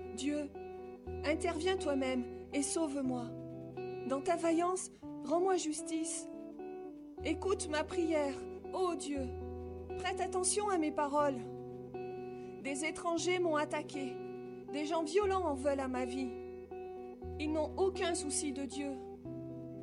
Dieu, interviens toi-même et sauve-moi. Dans ta vaillance, rends-moi justice. Écoute ma prière, ô Dieu. Prête attention à mes paroles. Des étrangers m'ont attaqué. Des gens violents en veulent à ma vie. Ils n'ont aucun souci de Dieu.